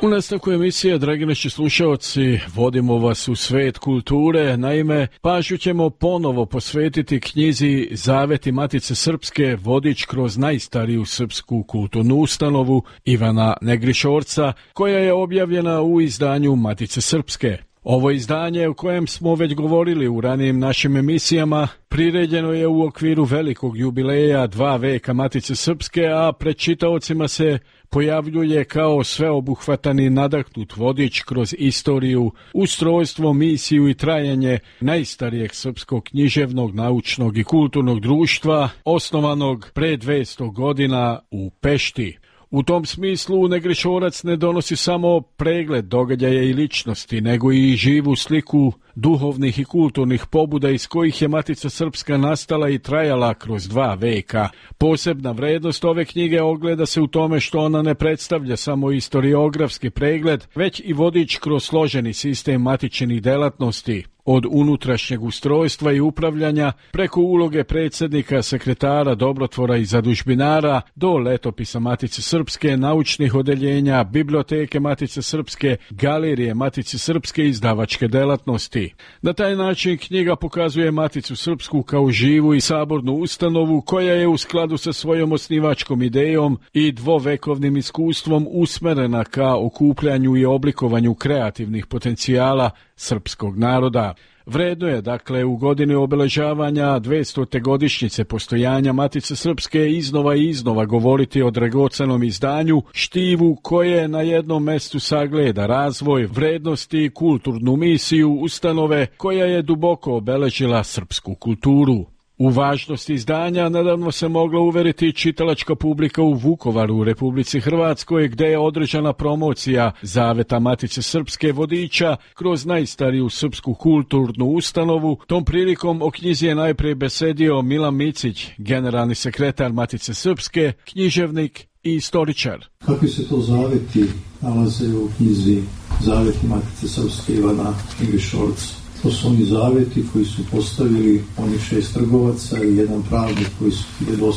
U nastavku emisije, dragi naši slušalci, vodimo vas u svet kulture. Naime, pažnju ćemo ponovo posvetiti knjizi Zaveti Matice Srpske, vodič kroz najstariju srpsku kulturnu ustanovu Ivana Negrišorca, koja je objavljena u izdanju Matice Srpske. Ovo izdanje, o kojem smo već govorili u ranijim našim emisijama, priređeno je u okviru velikog jubileja 2 veka Matice Srpske, a pred čitaocima se pojavljuje kao sveobuhvatan i nadahnut vodič kroz istoriju, ustrojstvo, misiju i trajanje najstarijeg srpskog književnog, naučnog i kulturnog društva, osnovanog pre 200 godina u Pešti. U tom smislu Negrišorac ne donosi samo pregled događaja i ličnosti, nego i živu sliku duhovnih i kulturnih pobuda iz kojih je Matica Srpska nastala i trajala kroz 2 veka. Posebna vrednost ove knjige ogleda se u tome što ona ne predstavlja samo istoriografski pregled, već i vodič kroz složeni sistem matičnih delatnosti, od unutrašnjeg ustrojstva i upravljanja preko uloge predsjednika, sekretara, dobrotvora i zadužbinara do letopisa Matice Srpske, naučnih odeljenja, biblioteke Matice Srpske, galerije Matice Srpske i izdavačke delatnosti. Na taj način knjiga pokazuje Maticu Srpsku kao živu i sabornu ustanovu koja je u skladu sa svojom osnivačkom idejom i dvovekovnim iskustvom usmerena ka okupljanju i oblikovanju kreativnih potencijala srpskog naroda. Vredno je, dakle, u godini obeležavanja 200. godišnjice postojanja Matice Srpske iznova i iznova govoriti o dragocenom izdanju, štivu koje na jednom mestu sagleda razvoj, vrednosti i kulturnu misiju ustanove koja je duboko obeležila srpsku kulturu. U važnost izdanja nedavno se mogla uveriti čitalačka publika u Vukovaru u Republici Hrvatskoj, gde je održana promocija Zaveta Matice Srpske vodiča kroz najstariju srpsku kulturnu ustanovu. Tom prilikom o knjizi je najprije besedio Milan Micić, generalni sekretar Matice Srpske, književnik i istoričar. Kakvi se to zaveti nalaze u knjizi Zaveti Matice Srpske Ivana Negrišorca? To su oni zaveti koji su postavili onih 6 trgovaca i jedan pravnik koji su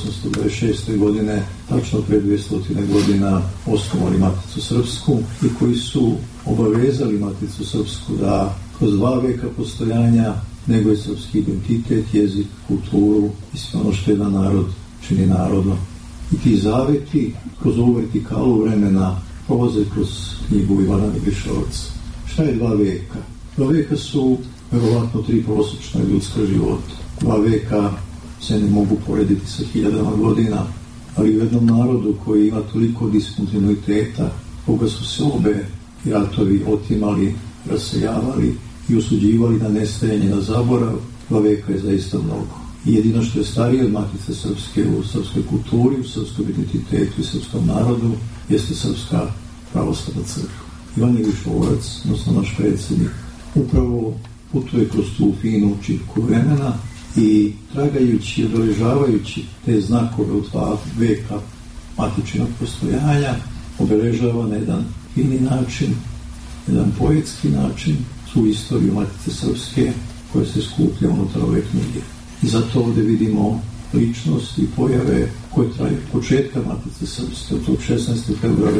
1826. godine, tačno pre 200 godina, osnovali Maticu Srpsku i koji su obavezali Maticu Srpsku da kroz 2 veka postojanja neguje srpski identitet, jezik, kulturu i sve ono što jedan narod čini narodno. I ti zaveti kroz ovu vertikalu vremena prolaze kroz knjigu Ivana Negrišorca. Šta je 2 veka? 2 veka su verovatno 3 prosječna ljudska života. 2 veka se ne mogu porediti sa 1000 godina, ali u jednom narodu koji ima toliko diskontinuiteta, koga su se obe ratovi otimali, raseljavali i osuđivali na nestajanje, na zaborav, 2 veka je zaista mnogo. I jedino što je starije od Matice Srpske u srpskoj kulturi, u srpskom identitetu i srpskom narodu, jeste Srpska pravoslavna crkva. Ivan Negrišorac, odnosno naš predsjednik, upravo putuje kroz tu finu čipku vremena i tragajući, obeležavajući te znakove od 2 veka matičnog postojanja, obeležava na jedan fini način, jedan poetski način, svu istoriju Matice Srpske koja se skuplja unutar ove knjige. I zato ovdje vidimo ličnosti i pojave koje traju od početka Matice Srpske, od tog 16. februara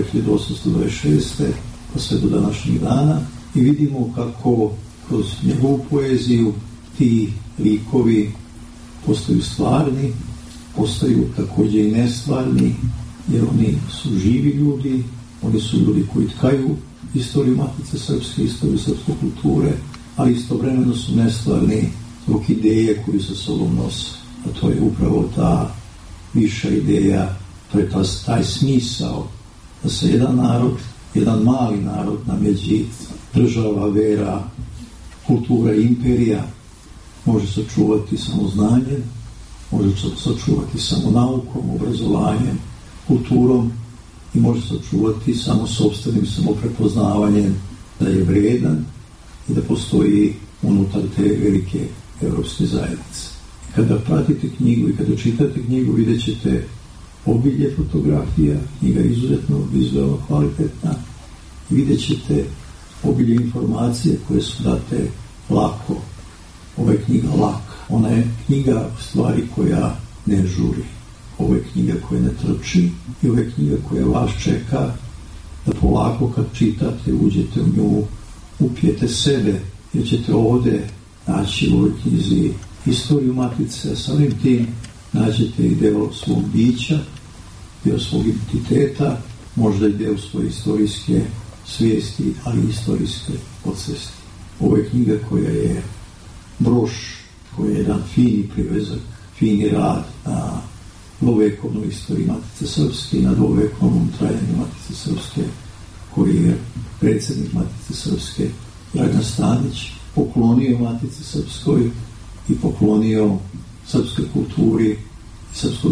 1826. pa sve do današnjih dana, i vidimo kako kroz njegovu poeziju ti likovi postaju stvarni, postaju također i nestvarni, jer oni su živi ljudi, oni su ljudi koji tkaju istoriju Matice Srpske, istoriju srpske kulture, ali istovremeno su nestvarni zbog ideje koju sa sobom nose. A to je upravo ta viša ideja, to je taj smisao da se jedan narod, jedan mali narod nam je đit, država, vera, kultura i imperija može sačuvati samo znanjem, može sačuvati samo naukom, obrazovanjem, kulturom i može sačuvati samo sopstvenim samoprepoznavanjem da je vredan i da postoji unutar te velike evropske zajednice. Kada pratite knjigu i kada čitate knjigu, vidjet ćete obilje fotografija, knjiga je izuzetno vizualno kvalitetna, vidjet ćete obilje informacije koje su date lako. Ova je knjiga laka. Ona je knjiga u stvari koja ne žuri. Ovo je knjiga koja ne trči i ovo je knjiga koja vas čeka da polako kad čitate, uđete u nju, upijete sebe, jer ćete ovdje naći u ovoj knjizi istoriju Matice, a samim tim nađete i deo svog bića, deo svog identiteta, možda i deo svoje historijske svijesti, ali i historijske podsvesti. Ovo je knjiga koja je broš, koja je jedan fini privezak, fini rad na dvovekovnoj istoriji Matice Srpske i na dvovekovnom trajanju Matice Srpske, koji je predsjednik Matice Srpske Dragan Stanić poklonio Matici Srpskoj i poklonio srpskoj kulturi i srpskoj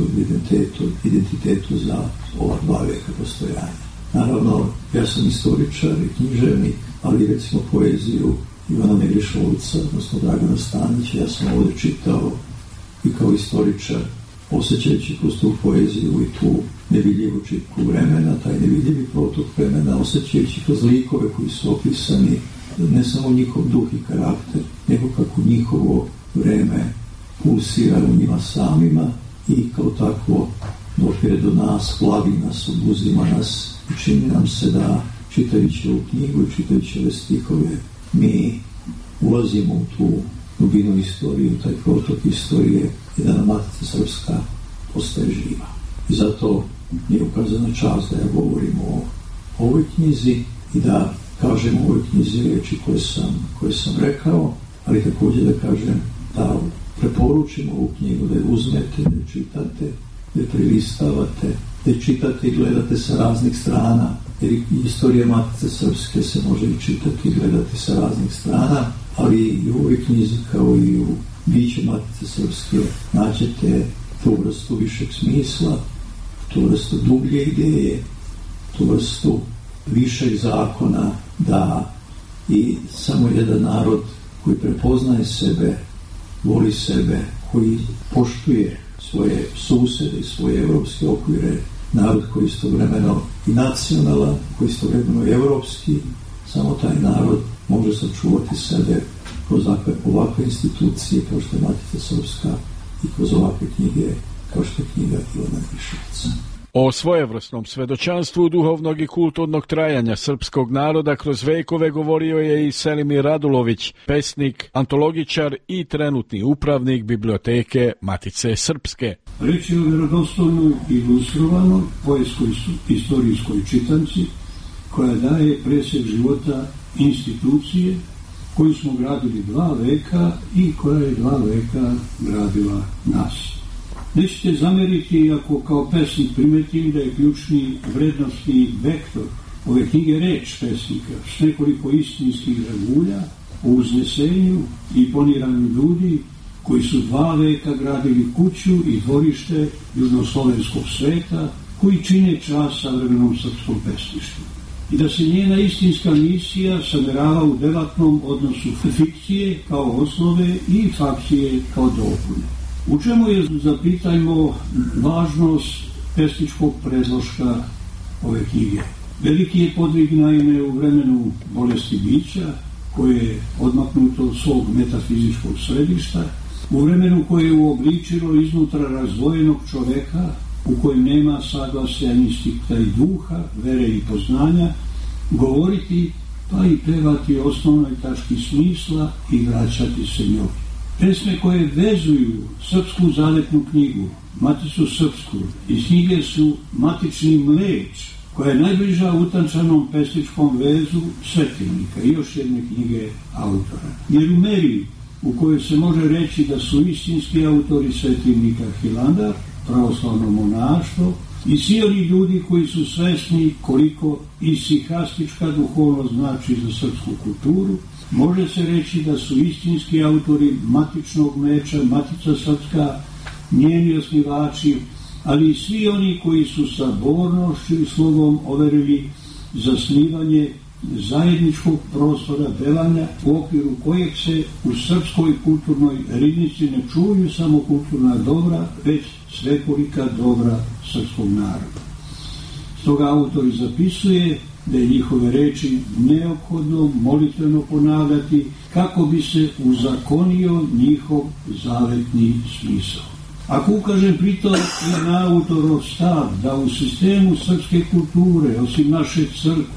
identitetu za ova 2 veka postojanja. Naravno, ja sam istoričar i književnik, ali recimo poeziju Ivana Negrišovca, odnosno Dragana Stanića, ja sam ovdje čitao i kao istoričar, osjećajući kroz tu poeziju i tu nevidljivu čitku vremena, taj nevidljivi protok vremena, osjećajući kroz likove koji su opisani, ne samo njihov duh i karakter, nego kako njihovo vreme pulsira u njima samima i kao takvo dopire do nas, plavi nas, obuzima nas i čini nam se da, čitajući ovu knjigu i čitajući ove stihove, mi ulazimo u tu dubinu istorije, u taj protok istorije i da nam Matica Srpska postaje živa. I zato mi je ukazana čast da ja govorim o ovoj knjizi i da kažem o ovoj knjizi riječi koje sam rekao, ali također da kažem da preporučim ovu knjigu, da je uzmete, da je čitate, da je prilistavate, da je čitate i gledate sa raznih strana, jer i istorija Matice Srpske se može i čitati i gledati sa raznih strana, ali i u ovoj knjizi kao i u biću Matice Srpske naćete tu vrstu višeg smisla, tu vrstu dublje ideje, tu vrstu višeg zakona, da i samo jedan narod koji prepoznaje sebe, voli sebe, koji poštuje svoje susede i svoje evropske okvire, narod koji je istovremeno i nacionalan, koji je istovremeno evropski, samo taj narod može sačuvati sebe kroz ovakve institucije kao što je Matica Srpska i kroz ovakve knjige kao što je knjiga Ivana Negrišovca. O svojevrsnom svedočanstvu duhovnog i kulturnog trajanja srpskog naroda kroz vekove govorio je i Selimir Radulović, pesnik, antologičar i trenutni upravnik biblioteke Matice Srpske. Reč je o vjerodostojnoj ilustrovanoj poetskoj istorijskoj čitanci koja daje presjek života institucije koju smo gradili 2 veka i koja je 2 veka gradila nas. Nećete zameriti ako kao pesnik primetim da je ključni vrednostni vektor ove knjige reč pesnika s nekoliko istinskih dragulja o uznesenju i poniranju ljudi koji su 2 veka gradili kuću i dvorište južnoslovenskog sveta, koji čine čast savremenom srpskom pesništvu. I da se njena istinska misija samerava u delatnom odnosu fikcije kao osnove i fakcije kao dopune. U čemu je, zapitajmo, važnost pesničkog predloška ove knjige? Veliki je podvig naime u vremenu bolesti bića, koje je odmaknuto od svog metafizičkog središta, u vremenu koje je uobličilo iznutra razdvojenog čoveka, u kojem nema saglasja instinkta i duha, vere i poznanja, govoriti pa i pevati osnovnoj tački smisla i vraćati se njoj. Pesme koje vezuju srpsku zavetnu knjigu, Maticu Srpsku, iz knjige su Matični mleč, koja je najbliža utančanom pesničkom vezu Svetilnika i još jedne knjige autora. Jer u meri u kojoj se može reći da su istinski autori Svetilnika Hilandar, pravoslavno monaštvo i svi oni ljudi koji su svesni koliko isihastička duhovnost znači za srpsku kulturu, može se reći da su istinski autori Matičnog meča, Matica Srpska, njeni osnivači, ali i svi oni koji su sabornošću i slogom overili zasnivanje zajedničkog prostora delanja u okviru kojeg se u srpskoj kulturnoj riznici ne čuju samo kulturna dobra, već svekolika dobra srpskog naroda. Stoga autor zapisuje da je njihove reči neophodno molitveno ponavljati kako bi se uzakonio njihov zavetni smisao. Ako ukažem pritom i na autorov stav da u sistemu srpske kulture, osim naše crkve,